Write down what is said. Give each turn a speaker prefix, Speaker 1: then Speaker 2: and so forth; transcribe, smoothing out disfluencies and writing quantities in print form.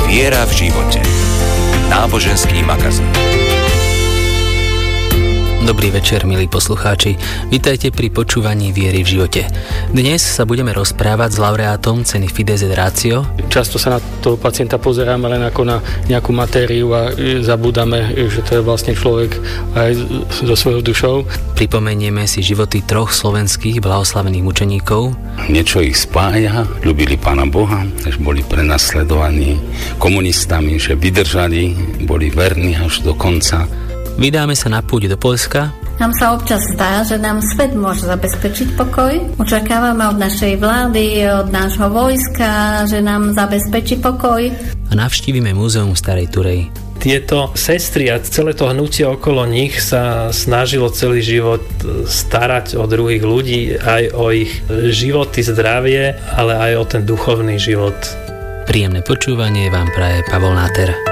Speaker 1: Viera v živote. Náboženský magazín.
Speaker 2: Dobrý večer, milí poslucháči. Vítajte pri počúvaní Viery v živote. Dnes sa budeme rozprávať s laureátom ceny Fides et Ratio.
Speaker 3: Často sa na toho pacienta pozeráme len ako na nejakú matériu a zabúdame, že to je vlastne človek aj so svojou dušou.
Speaker 2: Pripomenieme si životy 3 slovenských blahoslavených mučeníkov.
Speaker 4: Niečo ich spája, ľúbili Pána Boha, že boli prenasledovaní komunistami, že vydržali, boli verní až do konca.
Speaker 2: Vydáme sa na púť do Poľska.
Speaker 5: Nám sa občas zdá, že nám svet môže zabezpečiť pokoj. Očakávame od našej vlády, od nášho vojska, že nám zabezpečí pokoj.
Speaker 2: A navštívime múzeum Starej Turej.
Speaker 6: Tieto sestry a celé to hnutie okolo nich sa snažilo celý život starať o druhých ľudí, aj o ich životy, zdravie, ale aj o ten duchovný život.
Speaker 2: Príjemné počúvanie vám praje Pavol Náter.